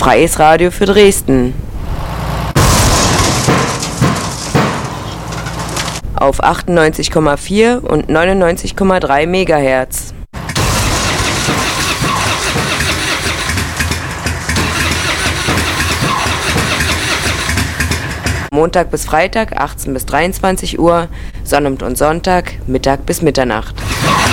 Freies Radio für Dresden. Auf 98,4 und 99,3 MHz. Montag bis Freitag 18 bis 23 Uhr, Sonnabend und Sonntag Mittag bis Mitternacht.